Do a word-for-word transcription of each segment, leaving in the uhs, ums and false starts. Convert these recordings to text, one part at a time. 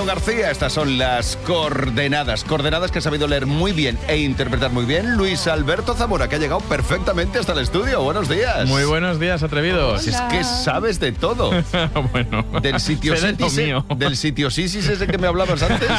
García. Estas son las coordenadas. Coordenadas que ha sabido leer muy bien e interpretar muy bien Luis Alberto Zamora, que ha llegado perfectamente hasta el estudio. Buenos días. Muy buenos días, atrevidos. Hola. Es que sabes de todo. Bueno, del sitio Sisis, del sitio Sisis ese que me hablabas antes.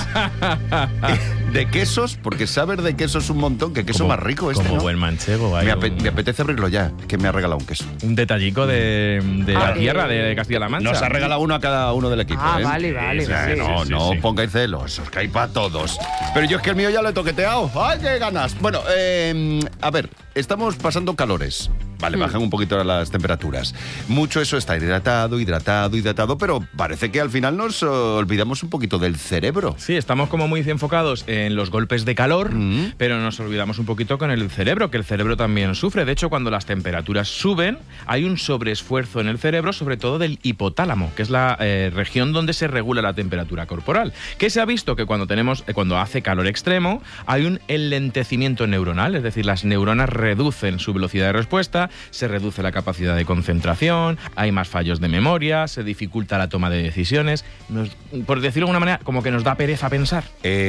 De quesos, porque saber de quesos un montón. Que queso como, más rico este, como ¿no? buen manchego. Me, ape- un... me apetece abrirlo ya, que me ha regalado un queso. Un detallico de, de ah, la tierra de... de Castilla-La Mancha. Nos ha regalado uno a cada uno del equipo. Ah, ¿eh? vale, vale. Sí, vale. no, sí, sí, no sí. pongáis celos, que hay para todos. Pero yo es que el mío ya lo he toqueteado. ¡Ay, qué ganas! Bueno, eh, a ver, estamos pasando calores. Vale, Hmm. bajan un poquito las temperaturas. Mucho eso está hidratado, hidratado, hidratado, pero parece que al final nos uh, olvidamos un poquito del cerebro. Sí, estamos como muy enfocados en los golpes de calor, Mm. pero nos olvidamos un poquito con el cerebro, que el cerebro también sufre. De hecho, cuando las temperaturas suben, hay un sobreesfuerzo en el cerebro, sobre todo del hipotálamo, que es la eh, región donde se regula la temperatura corporal. Que se ha visto que cuando tenemos, eh, cuando hace calor extremo, hay un enlentecimiento neuronal, es decir, las neuronas reducen su velocidad de respuesta, se reduce la capacidad de concentración, hay más fallos de memoria, se dificulta la toma de decisiones. Nos, por decirlo de alguna manera, como que nos da pereza pensar.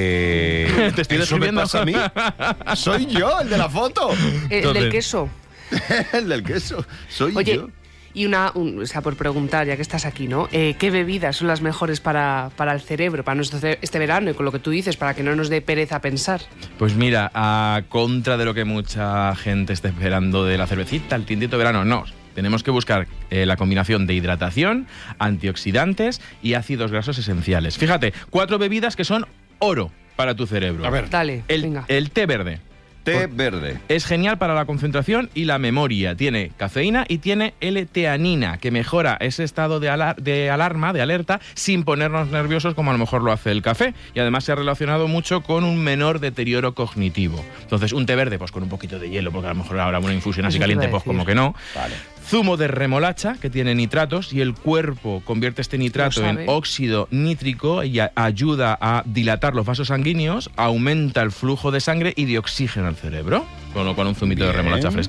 Eh, Te estoy ¿Eso me describiendo. pasa a mí? Soy yo, el de la foto. El Entonces- del queso. El del queso. Soy Oye, yo. y una, un- o sea, por preguntar, ya que estás aquí, ¿no? Eh, ¿Qué bebidas son las mejores para, para el cerebro, para nuestro ce- este verano y con lo que tú dices, para que no nos dé pereza pensar? Pues mira, a contra de lo que mucha gente está esperando de la cervecita, el tintito de verano, no. Tenemos que buscar eh, la combinación de hidratación, antioxidantes y ácidos grasos esenciales. Fíjate, cuatro bebidas que son oro para tu cerebro. A ver. Dale, El, venga. el té verde. Té verde. Es genial para la concentración y la memoria. Tiene cafeína y tiene L-teanina, que mejora ese estado de, alar- de alarma, de alerta, sin ponernos nerviosos como a lo mejor lo hace el café. Y además se ha relacionado mucho con un menor deterioro cognitivo. Entonces, un té verde, pues con un poquito de hielo, porque a lo mejor ahora una infusión así Eso te iba caliente, a pues decir. como que no. Vale. Zumo de remolacha, que tiene nitratos, y el cuerpo convierte este nitrato Lo en sabe. óxido nítrico y a- ayuda a dilatar los vasos sanguíneos, aumenta el flujo de sangre y de oxígeno al cerebro. Con lo cual un zumito de Bien. remolacha fresquito.